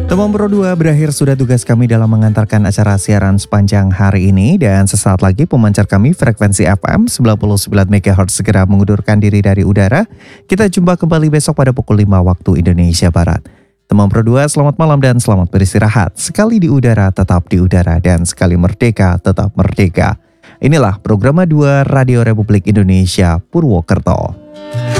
Teman Pro 2, berakhir sudah tugas kami dalam mengantarkan acara siaran sepanjang hari ini. Dan sesaat lagi pemancar kami frekuensi FM 99 MHz segera mengundurkan diri dari udara. Kita jumpa kembali besok pada pukul 5 waktu Indonesia Barat. Teman Pro 2, selamat malam dan selamat beristirahat. Sekali di udara, tetap di udara. Dan sekali merdeka, tetap merdeka. Inilah program 2 Radio Republik Indonesia Purwokerto.